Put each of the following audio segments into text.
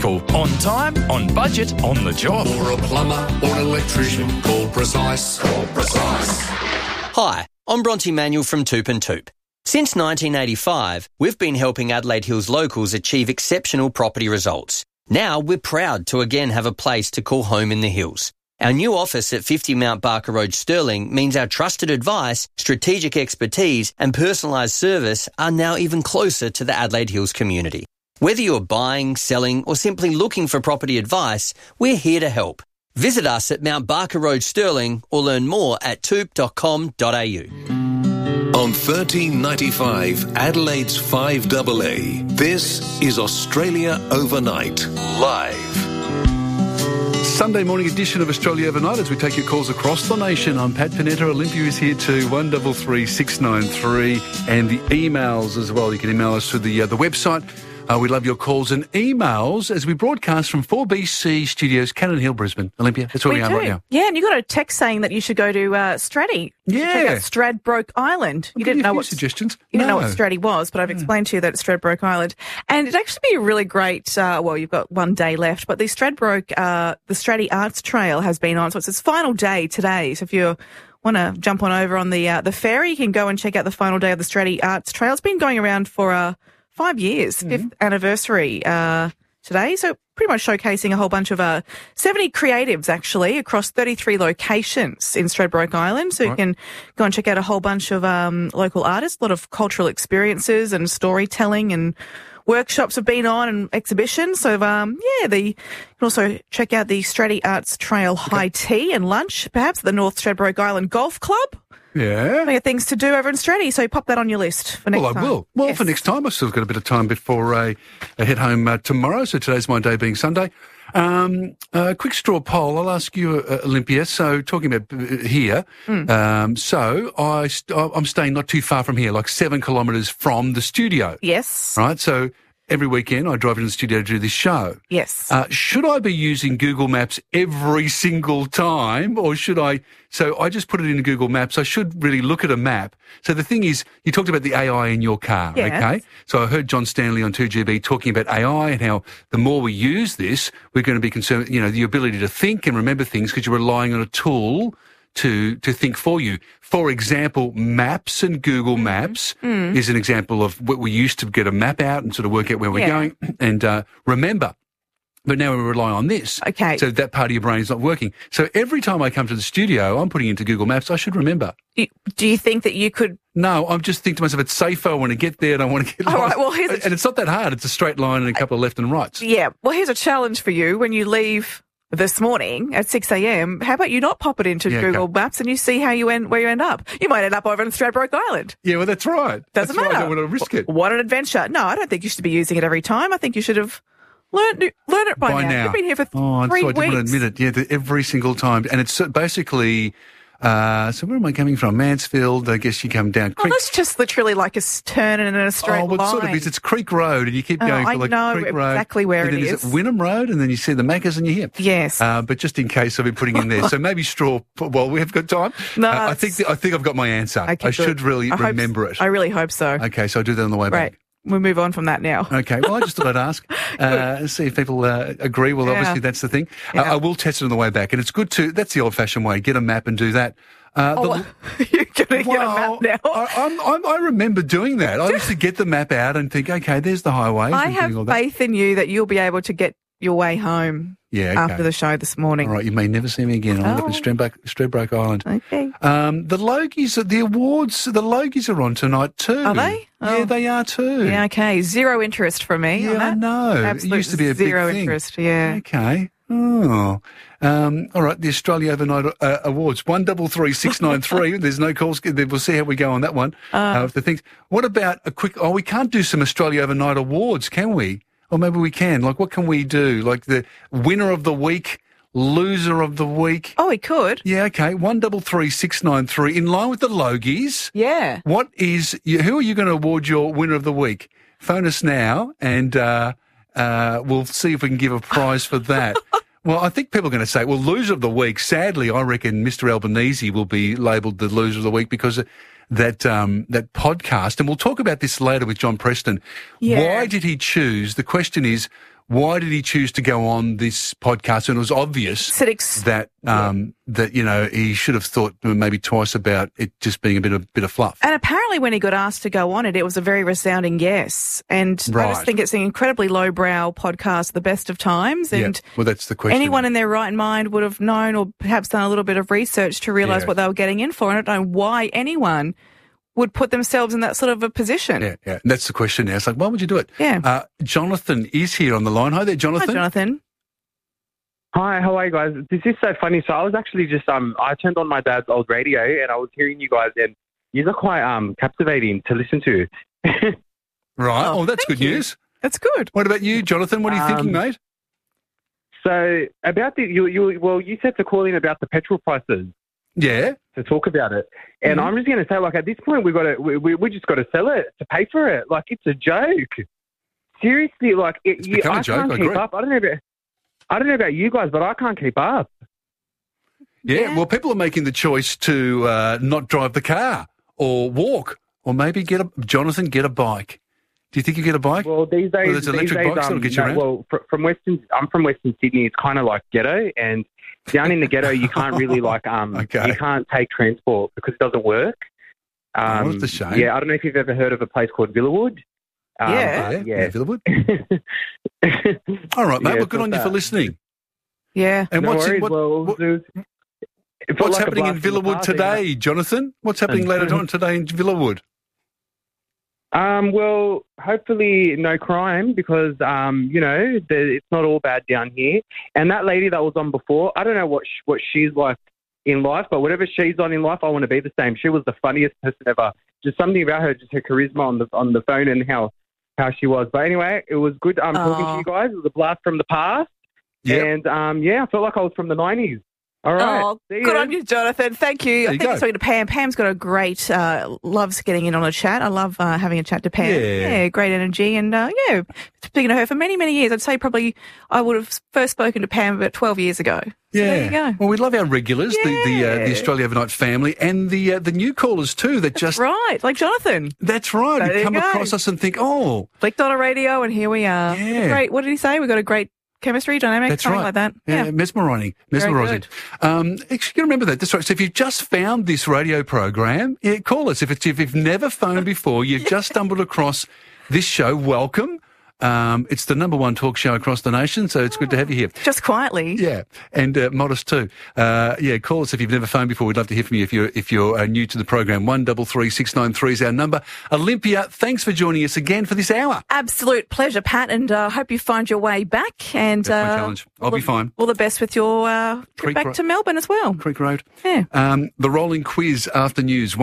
On time, on budget, on the job. For a plumber or an electrician, call Precise. Call Precise. Hi, I'm Bronte Manuel from Toop and Toop. Since 1985, we've been helping Adelaide Hills locals achieve exceptional property results. Now we're proud to again have a place to call home in the hills. Our new office at 50 Mount Barker Road, Stirling, means our trusted advice, strategic expertise and personalised service are now even closer to the Adelaide Hills community. Whether you're buying, selling or simply looking for property advice, we're here to help. Visit us at Mount Barker Road, Stirling or learn more at toop.com.au. On 1395 Adelaide's 5AA, this is Australia Overnight, live. Sunday morning edition of Australia Overnight as we take your calls across the nation. I'm Pat Panetta. Olympia is here too, 133 693, and the emails as well. You can email us through the website. We love your calls and emails as we broadcast from 4BC Studios, Cannon Hill, Brisbane. Olympia, that's where we are right now. Yeah, and you got a text saying that you should go to Straddy. Check out Stradbroke Island. You didn't know what suggestions. You didn't know what Straddy was, but I've explained to you that it's Stradbroke Island, and it'd actually be a really great. Well, you've got one day left, but the Straddy Arts Trail has been on, so it's its final day today. So if you want to jump on over on the ferry, you can go and check out the final day of the Straddy Arts Trail. It's been going around for 5 years, fifth anniversary today. So pretty much showcasing a whole bunch of 70 creatives actually across 33 locations in Stradbroke Island. So you can go and check out a whole bunch of local artists, a lot of cultural experiences and storytelling and workshops have been on and exhibitions. So, you can also check out the Straddy Arts Trail High Tea and lunch, perhaps at the North Stradbroke Island Golf Club. Yeah. Plenty of things to do over in Straddy, so pop that on your list for next time. Well, I will. Well, for next time. I've still got a bit of time before I head home tomorrow, so today's my day being Sunday. Quick straw poll. I'll ask you, Olympia. So talking about here, so I'm staying not too far from here, like 7 kilometres from the studio. Yes. Right, so every weekend I drive into the studio to do this show. Yes. Should I be using Google Maps every single time or should I... So I just put it into Google Maps. I should really look at a map. So the thing is, you talked about the AI in your car, okay? So I heard John Stanley on 2GB talking about AI and how the more we use this, we're going to be concerned, the ability to think and remember things because you're relying on a tool to think for you. For example, Maps and Google Maps is an example of what we used to get a map out and sort of work out where we're going and remember. But now we rely on this. Okay. So that part of your brain is not working. So every time I come to the studio, I'm putting into Google Maps, I should remember. Do you think that you could... No, I'm just thinking to myself, it's safer, I want to get there and I want to get lost. All right, well, and it's not that hard. It's a straight line and a couple of left and rights. Yeah. Well, here's a challenge for you. When you leave this morning at 6 a.m, how about you not pop it into Google Maps and you see where you end up? You might end up over in Stradbroke Island. Yeah, well, that's right. Doesn't matter. I don't want to risk it. What an adventure. No, I don't think you should be using it every time. I think you should have learn it by now. You've been here for 3 weeks. I didn't want to admit it. Yeah, every single time. And it's basically... so where am I coming from? Mansfield, I guess you come down. Well, that's just literally like a turn in a straight line. It sort of is. It's Creek Road, and you keep going for like Creek Road. I know exactly where it is. Is it Wynnum Road, and then you see the Macca's and you're here. Yes. But just in case I've been putting in there. So maybe straw, well, we have got time. No. I think I've got my answer. Okay, I should really remember it. I really hope so. Okay, so I'll do that on the way back. We'll move on from that now. Okay, well, I just thought I'd ask, see if people agree. Well, obviously that's the thing. I will test it on the way back, and it's good that's the old-fashioned way, get a map and do that. You're going to get a map now? I remember doing that. I used to get the map out and think, okay, there's the highway. I have faith in you that you'll be able to get your way home after the show this morning. All right, you may never see me again. I'll end up in Stradbroke Island. Okay. The Logies, the awards, the Logies are on tonight too. Are they? Yeah, they are too. Yeah, okay. Zero interest from me on that. I know. Absolute it used to be a zero big thing. Interest, yeah. Okay. Oh. All right, the Australia Overnight Awards, 133693. There's no calls. We'll see how we go on that one. The things. What about a quick... we can't do some Australia Overnight Awards, can we? Or maybe we can. Like, what can we do? Like the winner of the week, loser of the week. Oh, we could. Yeah, okay. 133693. In line with the Logies. Yeah. Who are you going to award your winner of the week? Phone us now and we'll see if we can give a prize for that. Well, I think people are going to say, well, loser of the week. Sadly, I reckon Mr. Albanese will be labelled the loser of the week because that podcast, and we'll talk about this later with John Preston. Yeah. Why did he choose? The question is, why did he choose to go on this podcast? And it was obvious that he should have thought maybe twice about it just being a bit of fluff. And apparently when he got asked to go on it was a very resounding yes. And I just think it's an incredibly lowbrow podcast, the best of times. And well, that's the question. Anyone in their right mind would have known or perhaps done a little bit of research to realise what they were getting in for. And I don't know why anyone would put themselves in that sort of a position. Yeah. And that's the question now. It's like, why would you do it? Yeah. Jonathan is here on the line. Hi there, Jonathan. Hi, Jonathan. Hi, how are you guys? This is so funny. So I was actually just, I turned on my dad's old radio and I was hearing you guys, and you are quite captivating to listen to. Right. Oh, that's good news. That's good. What about you, Jonathan? What are you thinking, mate? So about you said to call in about the petrol prices. Yeah. To talk about it. And I'm just going to say, like, at this point, we just got to sell it to pay for it. Like, it's a joke. Seriously, like, I can't keep up. I don't know about you guys, but I can't keep up. Yeah, well, people are making the choice to not drive the car or walk, or maybe get a bike. Do you think you get a bike? Well, these days, there's electric bikes that'll get you around. Well, I'm from Western Sydney. It's kind of like ghetto, and down in the ghetto, you can't really you can't take transport because it doesn't work. That's a shame. Yeah, I don't know if you've ever heard of a place called Villawood. Villawood. All right, mate. Well, good on you for listening. Yeah. And what's happening in Villawood today, Jonathan? What's happening later on today in Villawood? Well, hopefully no crime because, it's not all bad down here. And that lady that was on before, I don't know what she's like in life, but whatever she's on in life, I want to be the same. She was the funniest person ever. Just something about her, just her charisma on the phone and how she was. But anyway, it was good talking to you guys. It was a blast from the past. Yep. And, I felt like I was from the 90s. All right. Oh, good on you, Jonathan. Thank you. I think I'm talking to Pam. Pam's got a great, loves getting in on a chat. I love having a chat to Pam. Yeah, great energy. And, speaking to her for many, many years, I'd say probably I would have first spoken to Pam about 12 years ago. So there you go. Well, we love our regulars, the Australia Overnight family, and the new callers too. That just right, like Jonathan. That's right. Who come across us and think, clicked on a radio, and here we are. Yeah. Great. What did he say? We got a great chemistry, dynamic, something like that. Yeah, mesmerising. Actually, you remember that. That's right. So if you've just found this radio program, call us. If you've never phoned before, you've just stumbled across this show, welcome. It's the number one talk show across the nation, so it's good to have you here. Just quietly. Yeah, and modest too. Call us if you've never phoned before. We'd love to hear from you if you're new to the program. 133693 is our number. Olympia, thanks for joining us again for this hour. Absolute pleasure, Pat, and I hope you find your way back. And that's my challenge. I'll be fine. All the best with your trip back to Melbourne as well. Creek Road. Yeah. The rolling quiz after news,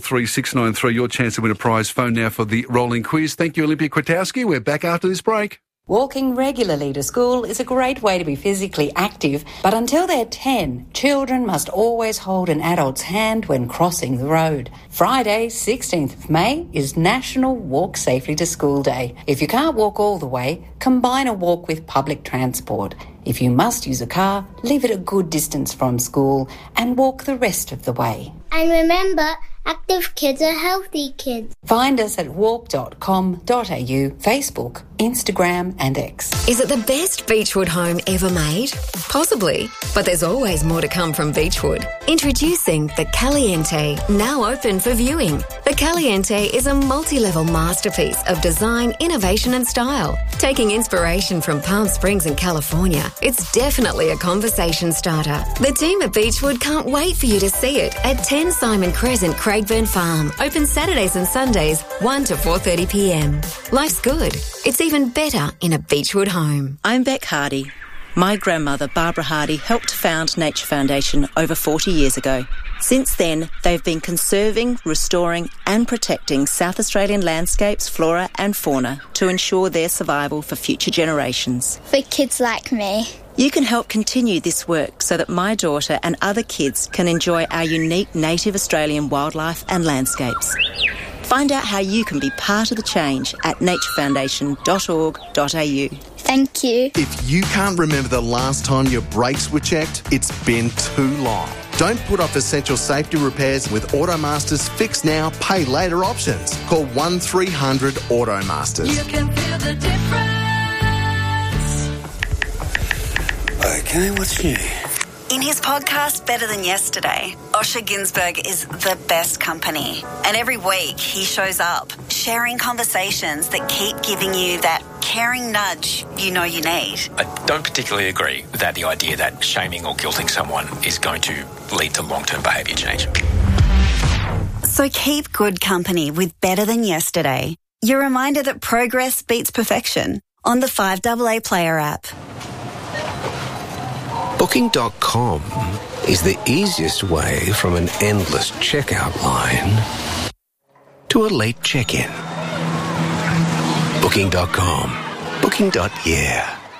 133693. Your chance to win a prize. Phone now for the rolling quiz. Thank you, Olympia Kwiatkowski. We're back after this break. Walking regularly to school is a great way to be physically active, but until they're 10, children must always hold an adult's hand when crossing the road. Friday, 16th of May, is National Walk Safely to School Day. If you can't walk all the way, combine a walk with public transport. If you must use a car, leave it a good distance from school and walk the rest of the way. And remember, active kids are healthy kids. Find us at walk.com.au, Facebook, Instagram and X. Is it the best Beechwood home ever made? Possibly, but there's always more to come from Beechwood. Introducing the Caliente, now open for viewing. The Caliente is a multi-level masterpiece of design, innovation and style. Taking inspiration from Palm Springs and California, it's definitely a conversation starter. The team at Beechwood can't wait for you to see it at 10 Simon Crescent, Craigburn Farm. Open Saturdays and Sundays, 1 to 4:30pm. Life's good. It's even better in a Beechwood home. I'm Beck Hardy. My grandmother, Barbara Hardy, helped found Nature Foundation over 40 years ago. Since then, they've been conserving, restoring and protecting South Australian landscapes, flora and fauna to ensure their survival for future generations. For kids like me. You can help continue this work so that my daughter and other kids can enjoy our unique native Australian wildlife and landscapes. Find out how you can be part of the change at naturefoundation.org.au. Thank you. If you can't remember the last time your brakes were checked, it's been too long. Don't put off essential safety repairs with Automasters Fix Now, Pay Later options. Call 1300 Automasters. You can feel the difference. Okay, what's new? In his podcast, Better Than Yesterday, Osher Günsberg is the best company. And every week he shows up, sharing conversations that keep giving you that caring nudge you know you need. I don't particularly agree with the idea that shaming or guilting someone is going to lead to long-term behaviour change. So keep good company with Better Than Yesterday. Your reminder that progress beats perfection on the 5AA Player app. Booking.com is the easiest way from an endless checkout line to a late check-in. Booking.com. Booking.yeah.